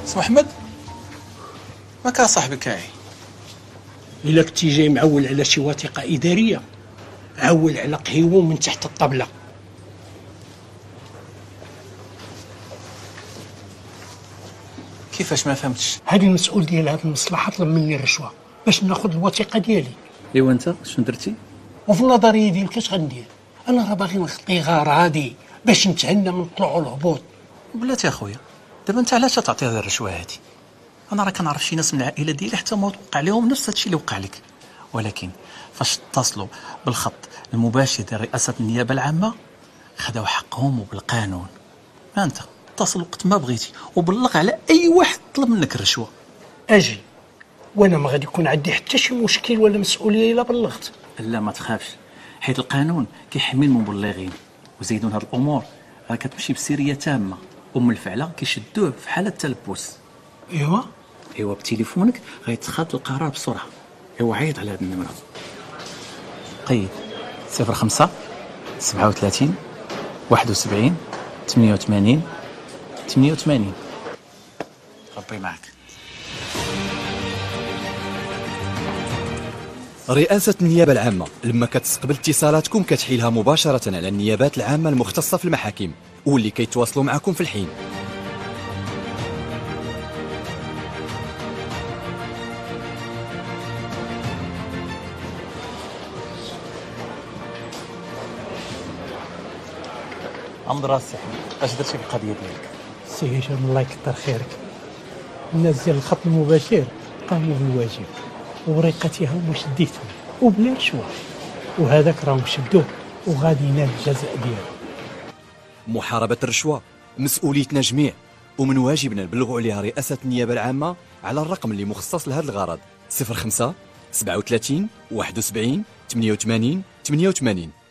سي محمد، ما كان صاحبي كاعي. إلا كنتي جاي معول على شي وثيقة إدارية، عول على قهيوة من تحت الطبلة. كيفاش؟ ما فهمتش. هذه المسؤول ديال هذه المصلحة طلب مني الرشوة باش ناخذ الوثيقة ديالي. ايوا انت شنو درتي؟ وفي النظرية ديالك اش غندير؟ أنا راه باغي نخطي غراضي باش نتهنى من الطلوع والهبوط. بلاتي يا خويا، دابا انت علاش تعطي هذه الرشوه هذه؟ انا راه كنعرف شي ناس من العائله ديالي حتى ما وقع لهم نفس هادشي اللي وقع لك، ولكن فاش اتصلوا بالخط المباشر ديال رئاسه النيابه العامه خداو حقهم وبالقانون. ما انت اتصل وقت ما بغيتي وبلغ على اي واحد طلب منك الرشوه. أجي وانا ما غادي يكون عندي حتى شي مشكل ولا مسؤولية إلا بلغت. لا ما تخافش، حيت القانون كيحمي المبلغين، وزيدون هاد الامور راه كتمشي بسريه تامه، ومن الفعله كيشدوه في حاله التلبس. ايوا بتليفونك غيتخذ القرار بسرعه. ايوا عيط على هاد النمره. قيد 05 37 71 88 88. ربي معك. رئاسة النيابة العامة لما كتستقبل اتصالاتكم كتحيلها مباشرة على النيابات العامة المختصة في المحاكم واللي كيتواصلوا معكم في الحين. عمد راسي اش درتي في القضيه ديالك؟ سي هشام الله يكثر خيرك، الناس ديال الخط المباشر قاموا بالواجب ووريقتها هما شديتهم وبلا رشوه، وهذاك راهم شدوه وغادي ينال الجزاء ديالو. محاربة الرشوة مسؤوليتنا جميع، ومن واجبنا نبلغوا عليها رئاسة النيابة العامة على الرقم اللي مخصص لهذا الغرض 05 37 71 88 88.